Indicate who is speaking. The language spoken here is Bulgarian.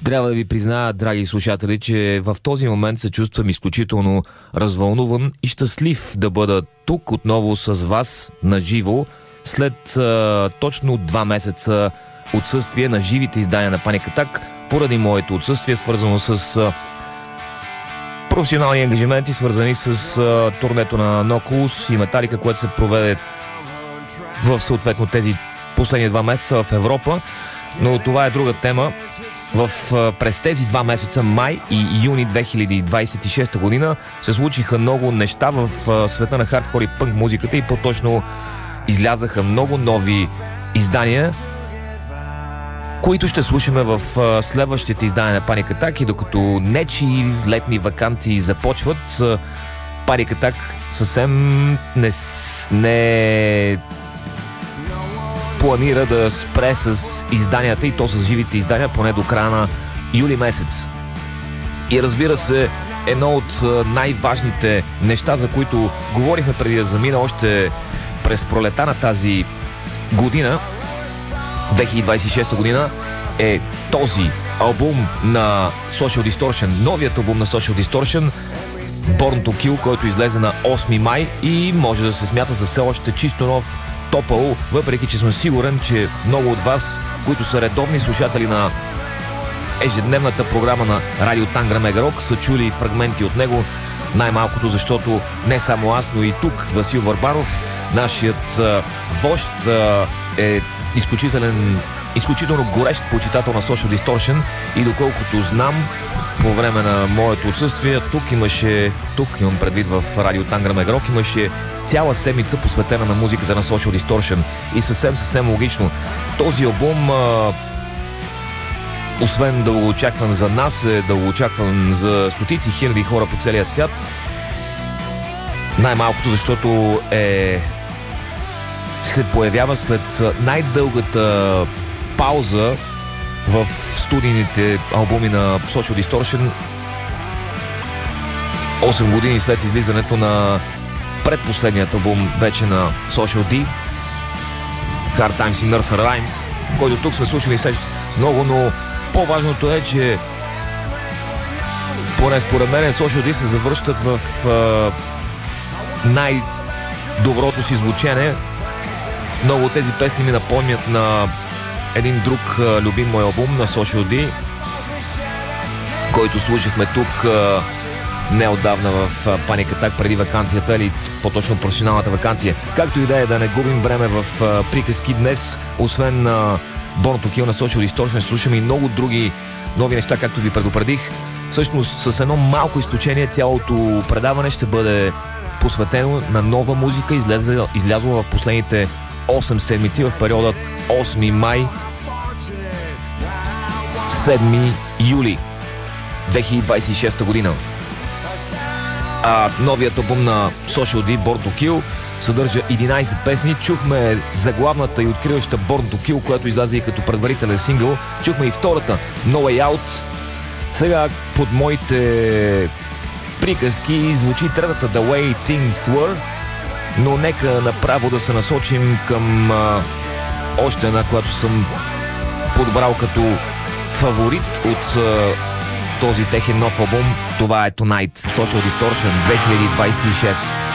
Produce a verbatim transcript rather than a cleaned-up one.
Speaker 1: Трябва да ви призная, драги слушатели, че в този момент се чувствам изключително развълнуван и щастлив да бъда тук отново с вас на живо след а, точно два месеца отсъствие на живите издания на Panic Attack, поради моето отсъствие, свързано с а, професионални ангажименти, свързани с а, турнето на Noclus и Metallica, което се проведе в съответно тези последни два месеца в Европа. Но това е друга тема. В, през тези два месеца, май и юни две хиляди двадесет и шеста година, се случиха много неща в света на хардкор и пънк музиката и по-точно излязаха много нови издания, които ще слушаме в следващите издания на Panic Attack. И докато нечии летни ваканции започват, Panic Attack съвсем не, не планира да спре с изданията, и то с живите издания, поне до края на юли месец. И разбира се, едно от най-важните неща, за които говорихме преди да замина още през пролета на тази година, две хиляди двадесет и шеста година, е този албум на Social Distortion, новият албум на Social Distortion, Born to Kill, който излезе на осми май и може да се смята за все още чисто нов топъл, въпреки че съм сигурен, че много от вас, които са редовни слушатели на ежедневната програма на Радио Тангра Мегарок, са чули фрагменти от него, най-малкото защото не само аз, но и тук Васил Върбанов, нашият а, вожд, а, е изключителен, изключително горещ почитател на Social Distortion и доколкото знам, по време на моето отсъствие, тук имаше, тук имам предвид в Радио Тангра Мегарок, имаше цяла седмица посветена на музиката на Social Distortion. И съвсем, съвсем логично, този албум, а, освен дългоочакван за нас, е дългоочакван за стотици хиляди хора по целия свят. Най-малкото, защото е се появява след най-дългата пауза в студийните албуми на Social Distortion, осем години след излизането на предпоследният албум вече на Social D, Hard Times и Nursery Rhymes, който тук сме слушали сещ много, но по-важното е, че поне според мен Social D се завръщат в е, най-доброто си звучене. Много от тези песни ми напомнят на един друг е, любим мой албум на Social D, който слушахме тук е, неотдавна в Panic Attack преди ваканцията, или по-точно професионалната ваканция. Както и да е, да не губим време в а, приказки днес, освен а, Born to Kill на Social Distortion, слушаме и много други нови неща, както ви предупредих. Всъщност, с едно малко изключение, цялото предаване ще бъде посветено на нова музика, излязла, излязла в последните осем седмици, в периода осми май – седми юли две хиляди двадесет и шеста година. А новият албум на Social D, Born to Kill, съдържа единадесет песни. Чухме заглавната и откриваща Born to Kill, която излезе и като предварителен сингъл. Чухме и втората No Way Out. Сега под моите приказки звучи третата The Way Things Were, но нека направо да се насочим към а, още една, която съм подбрал като фаворит от а, този техен нов албум. Това е Tonight, Social Distortion две хиляди двадесет и шеста.